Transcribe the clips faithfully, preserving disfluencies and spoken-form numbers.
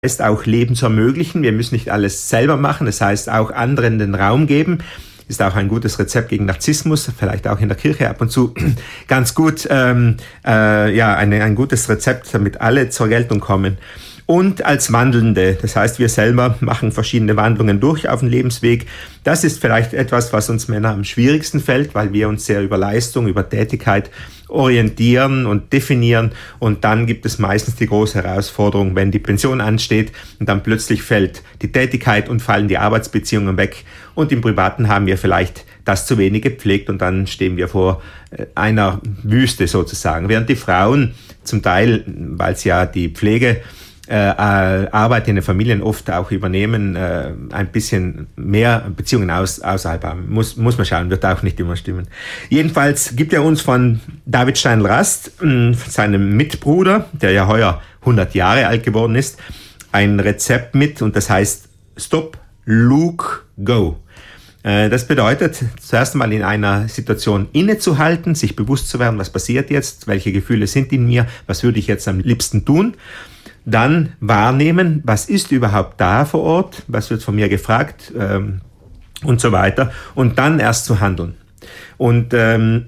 heißt auch Leben zu ermöglichen. Wir müssen nicht alles selber machen, das heißt auch anderen den Raum geben. Ist auch ein gutes Rezept gegen Narzissmus, vielleicht auch in der Kirche ab und zu ganz gut, ähm, äh, ja, eine, ein gutes Rezept, damit alle zur Geltung kommen. Und als Wandelnde, das heißt, wir selber machen verschiedene Wandlungen durch auf dem Lebensweg. Das ist vielleicht etwas, was uns Männer am schwierigsten fällt, weil wir uns sehr über Leistung, über Tätigkeit orientieren und definieren. Und dann gibt es meistens die große Herausforderung, wenn die Pension ansteht und dann plötzlich fällt die Tätigkeit und fallen die Arbeitsbeziehungen weg. Und im Privaten haben wir vielleicht das zu wenig gepflegt und dann stehen wir vor einer Wüste sozusagen. Während die Frauen zum Teil, weil sie ja die Pflege Äh, Arbeit in den Familien oft auch übernehmen, äh, ein bisschen mehr Beziehungen aus, außerhalb haben. Muss, muss man schauen, wird auch nicht immer stimmen. Jedenfalls gibt er uns von David Steindl-Rast, äh, seinem Mitbruder, der ja heuer hundert Jahre alt geworden ist, ein Rezept mit und das heißt Stop, Look, Go. Äh, das bedeutet, zuerst einmal in einer Situation innezuhalten, sich bewusst zu werden, was passiert jetzt, welche Gefühle sind in mir, was würde ich jetzt am liebsten tun. Dann wahrnehmen, was ist überhaupt da vor Ort, was wird von mir gefragt ähm, und so weiter. Und dann erst zu handeln. Und ähm,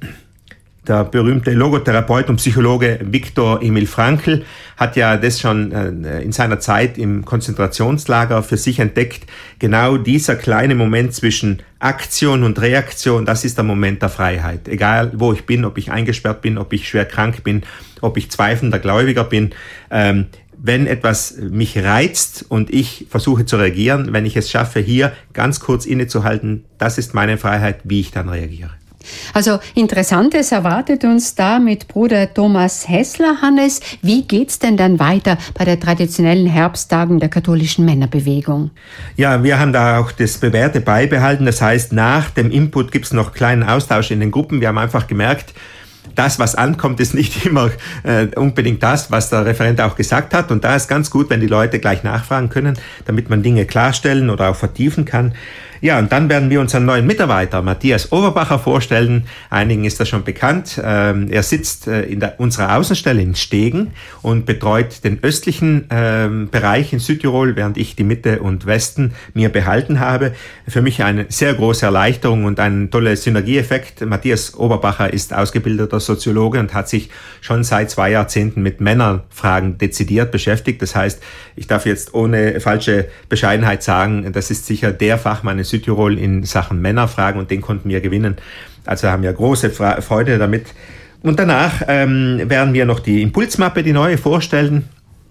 der berühmte Logotherapeut und Psychologe Viktor Emil Frankl hat ja das schon äh, in seiner Zeit im Konzentrationslager für sich entdeckt. Genau dieser kleine Moment zwischen Aktion und Reaktion, das ist der Moment der Freiheit. Egal, wo ich bin, ob ich eingesperrt bin, ob ich schwer krank bin, ob ich zweifelnder Gläubiger bin. Ähm, Wenn etwas mich reizt und ich versuche zu reagieren, wenn ich es schaffe, hier ganz kurz innezuhalten, das ist meine Freiheit, wie ich dann reagiere. Also Interessantes erwartet uns da mit Bruder Thomas Hessler. Hannes, wie geht's denn dann weiter bei der traditionellen Herbsttagung der katholischen Männerbewegung? Ja, wir haben da auch das Bewährte beibehalten. Das heißt, nach dem Input gibt's noch kleinen Austausch in den Gruppen. Wir haben einfach gemerkt, das, was ankommt, ist nicht immer äh, unbedingt das, was der Referent auch gesagt hat. Und da ist ganz gut, wenn die Leute gleich nachfragen können, damit man Dinge klarstellen oder auch vertiefen kann. Ja, und dann werden wir unseren neuen Mitarbeiter, Matthias Oberbacher, vorstellen. Einigen ist das schon bekannt. Ähm, er sitzt äh, in der, unserer Außenstelle in Stegen und betreut den östlichen ähm, Bereich in Südtirol, während ich die Mitte und Westen mir behalten habe. Für mich eine sehr große Erleichterung und ein toller Synergieeffekt. Matthias Oberbacher ist ausgebildeter Soziologe und hat sich schon seit zwei Jahrzehnten mit Männerfragen dezidiert beschäftigt. Das heißt, ich darf jetzt ohne falsche Bescheidenheit sagen, das ist sicher der Fachmann in Südtirol in Sachen Männerfragen und den konnten wir gewinnen. Also haben wir große Fra- Freude damit. Und danach ähm, werden wir noch die Impulsmappe, die neue, vorstellen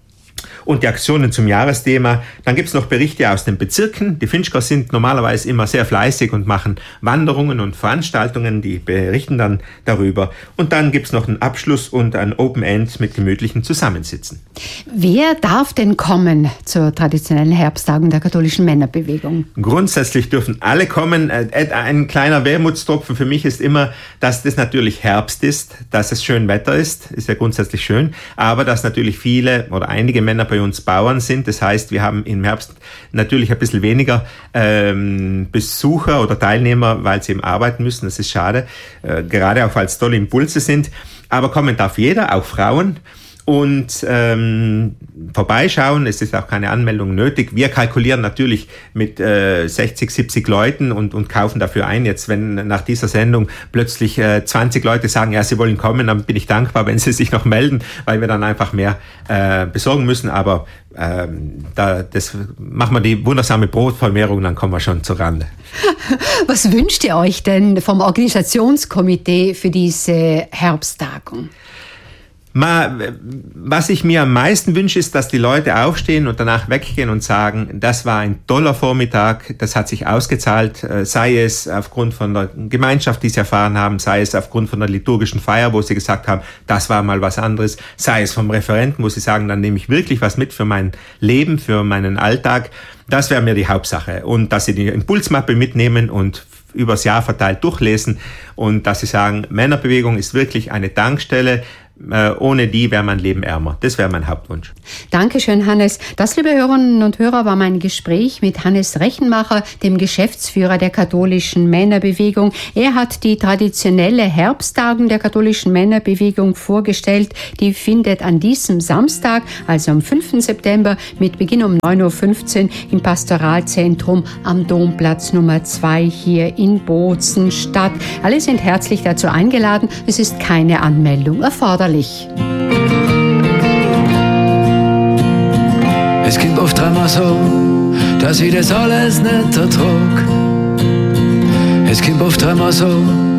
und die Aktionen zum Jahresthema. Dann gibt's noch Berichte aus den Bezirken. Die Finchker sind normalerweise immer sehr fleißig und machen Wanderungen und Veranstaltungen, die berichten dann darüber. Und dann gibt's noch einen Abschluss und ein Open End mit gemütlichen Zusammensitzen. Wer darf denn kommen zur traditionellen Herbsttagung der katholischen Männerbewegung? Grundsätzlich dürfen alle kommen. Ein kleiner Wermutstropfen für mich ist immer, dass das natürlich Herbst ist, dass es schön Wetter ist, ist ja grundsätzlich schön, aber dass natürlich viele oder einige Männer bei uns Bauern sind. Das heißt, wir haben im Herbst natürlich ein bisschen weniger ähm, Besucher oder Teilnehmer, weil sie eben arbeiten müssen. Das ist schade, äh, gerade auch weil es tolle Impulse sind. Aber kommen darf jeder, auch Frauen. Und ähm, vorbeischauen, es ist auch keine Anmeldung nötig. Wir kalkulieren natürlich mit äh, sechzig, siebzig Leuten und, und kaufen dafür ein. Jetzt, wenn nach dieser Sendung plötzlich äh, zwanzig Leute sagen, ja, sie wollen kommen, dann bin ich dankbar, wenn sie sich noch melden, weil wir dann einfach mehr äh, besorgen müssen. Aber ähm, da, das machen wir die wundersame Brotvermehrung, dann kommen wir schon zur Rande. Was wünscht ihr euch denn vom Organisationskomitee für diese Herbsttagung? Ma, was ich mir am meisten wünsche, ist, dass die Leute aufstehen und danach weggehen und sagen, das war ein toller Vormittag, das hat sich ausgezahlt, sei es aufgrund von der Gemeinschaft, die sie erfahren haben, sei es aufgrund von der liturgischen Feier, wo sie gesagt haben, das war mal was anderes, sei es vom Referenten, wo sie sagen, dann nehme ich wirklich was mit für mein Leben, für meinen Alltag. Das wäre mir die Hauptsache. Und dass sie die Impulsmappe mitnehmen und übers Jahr verteilt durchlesen und dass sie sagen, Männerbewegung ist wirklich eine Tankstelle, Äh, ohne die wäre mein Leben ärmer. Das wäre mein Hauptwunsch. Dankeschön, Hannes. Das, liebe Hörerinnen und Hörer, war mein Gespräch mit Hannes Rechenmacher, dem Geschäftsführer der katholischen Männerbewegung. Er hat die traditionelle Herbsttagung der katholischen Männerbewegung vorgestellt. Die findet an diesem Samstag, also am fünften September, mit Beginn um neun Uhr fünfzehn im Pastoralzentrum am Domplatz Nummer zwei hier in Bozen statt. Alle sind herzlich dazu eingeladen. Es ist keine Anmeldung erforderlich. Es gibt oft einmal so, dass ich das alles nicht ertrag. Es gibt oft einmal so,